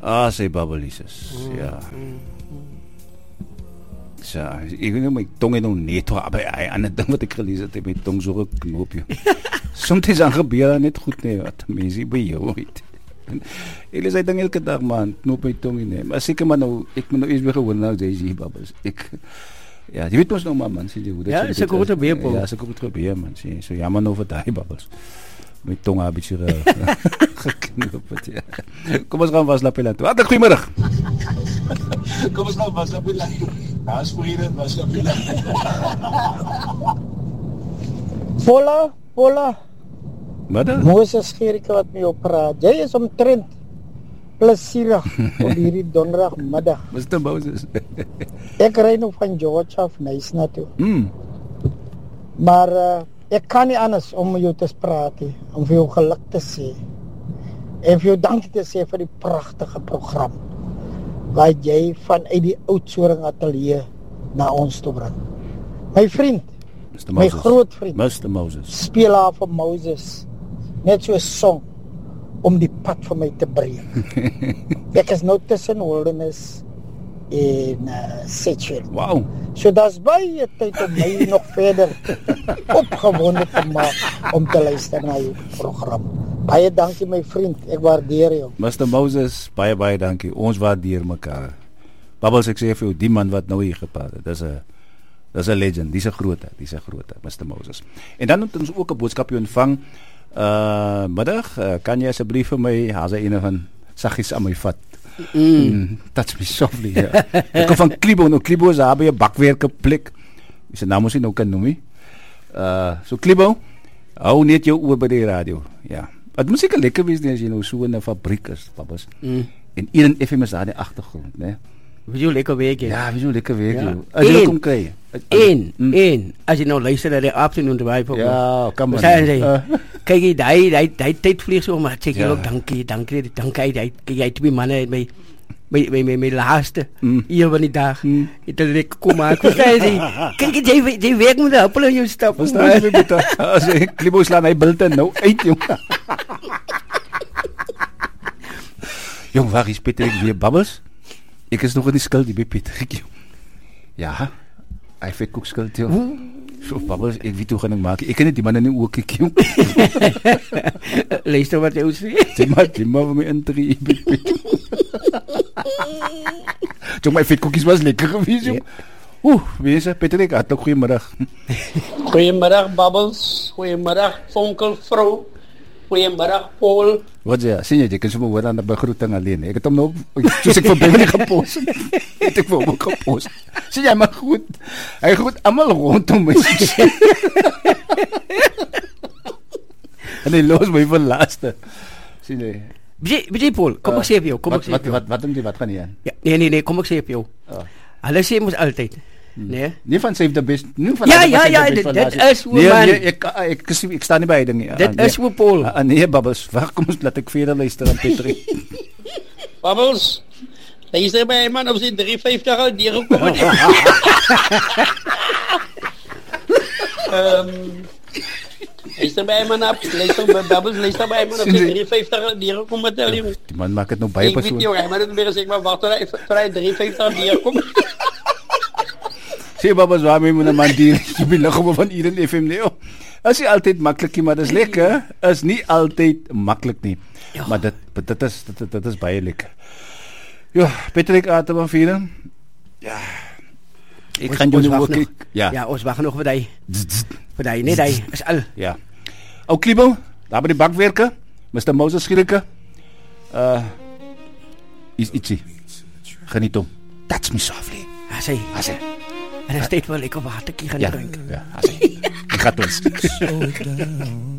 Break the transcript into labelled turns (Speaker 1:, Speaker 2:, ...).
Speaker 1: Sy babbelies. Ja. Ja, ek weet nie my tong het nou net by hy ander ding wat ek gelees het, my tong so geknoop jy. Soms dan gebeur net goed nee, wat mense by jou weet. Ek lees hy ding elke dag man, knoop my tong nie. Maar seker maar nou, ek moet nou eens weer gewoon nou jy babbels. Ja, jy weet ons nou man, sê jy hoe dit.
Speaker 2: Ja, is 'n groot beer.
Speaker 1: Ja, is 'n groot beer man, sê. So jammer nou vir daai babbels. My tong het 'n bietjie geknoop het. Ja. Kom ons gaan was la pela toe. Goeiemôre.
Speaker 3: Kom ons gaan was la pela. Daar's vir hier was la pela.
Speaker 4: Pola.
Speaker 1: Wat dan?
Speaker 4: Moses Gerike wat met jou praat. Jy is omtrent plesierig op hierdie donderdagmiddag.
Speaker 1: Mr. Moses.
Speaker 4: Ek ry nou van George af Nysna toe. Maar ek kan nie anders om met jou te praat nie, om vir jou geluk te sê. En vir jou dankie te sê vir die pragtige program wat jy vanuit die Oudtshoorn ateljee na ons toe bring. My vriend, my groot vriend,
Speaker 1: Mr. Moses,
Speaker 4: speel haar vir Moses, net so 'n song om die pad vir my te breek. Ek is nou tussen Holderness en Sitchin.
Speaker 1: Wow.
Speaker 4: So daar's baie tyd om my nog verder opgewonde te maak om te luister na jou program. Baie dankie my vriend, ek waardeer jou.
Speaker 1: Mr. Moses, baie dankie. Ons waardeer mekaar. Babbels, ek sê vir jou, die man wat nou hier gepraat het, dis 'n legend, dis 'n groot, Mr. Moses. En dan het ons ook 'n boodskapie ontvang. Middag, kan jy asseblief vir my haas een van saggies aan my vat? Touch me softly. Ja. Ek kom van Klibo, nou Klibo is daar by 'n bakwerke plek. Sy naam moet jy nou kan noem nie. So Klibo, hou net jou oor by die radio. Ja. Dit moet seker lekker wees nie as jy nou so in 'n fabriek is, papas. En een FM is daar in die agtergrond, né?
Speaker 2: Wie jy lekker werk.
Speaker 1: Ja, wie jy lekker werk. As jy kom kry. As jy nou luister na die afternoon drive. Ja, kom maar.
Speaker 2: Kyk jy daai tyd vlieg so maar sê jy ook dankie jy twee manne my laaste hier van die dag het ek kom maar kyk jy werk met 'n appel in jou stap.
Speaker 1: Verstaan jy met as jy Klibo slaan hy bilte nou uit jong. Jong, waar is Patrick weer babbels? Ek is nog in die skuld die by Patrick jong. Ja. Hy het ook skuld jong. So babbels, ek weet hoe gaan ek maak. Ek kan net die manne nie ook kyk jong.
Speaker 2: Luister wat jy sê.
Speaker 1: Jy maar vir my intree. Jong, my vetkoekies was lekker geweest jong. Mense, Patrick, hartlik goeiemiddag.
Speaker 5: Goeiemiddag babbels. Goeiemiddag vonkelvrou. Goeiemiddag Paul.
Speaker 1: Wat sien jy kan sommer hoor aan die begroeting alleen. Ek het hom nou soos ek verby my gepos. Het ek vir hom gepos. Sien jy maar goed. Hy groet almal rondom my. En hy los my vir laaste. Sien jy?
Speaker 2: Wie Paul, kom ek sê vir jou,
Speaker 1: wat dink jy wat gaan hier aan?
Speaker 2: Ja, nee, kom ek sê vir jou. Hulle sê mos altyd nee. Nie
Speaker 1: van save the best. Nie van
Speaker 2: ja, dit is hoe man.
Speaker 1: Nee, ek staan nie by ding nie.
Speaker 2: Dit is hoe Paul.
Speaker 1: Nee, babbels, wag kom ons laat ek verder luister aan Patrick.
Speaker 5: Babbels. Luister by man op sy 350 al die gekom het. Luister by man op, luister by babbels, luister by man op sy 350 al die gekom het.
Speaker 1: Die man maak dit nou baie persoonlik.
Speaker 5: Ek weet jy, maar dit weer sê ek maar wag tot hy 350 al die gekom.
Speaker 1: Sê babbels, waarmee moet 'n man dien? Jy wil nog van hier in FM nie. Is nie altyd maklik nie, maar dis lekker. Is nie altyd maklik nie. Ja. Maar dit is baie lekker. Ja, Patrick Atem vieren. Ja. Ek gaan jou ook kyk.
Speaker 2: Ja, ons wag nog vir daai. Vir daai, nee daai is al.
Speaker 1: Ja. Ou Klibo, daar by die bakwerke, Mr. Moses Gerike. Is ietsie. Geniet hom. Touch me softly.
Speaker 2: Asai. En hy steeds wel lekker watertjie gaan drink.
Speaker 1: Ja, asai. Ek gaan ons.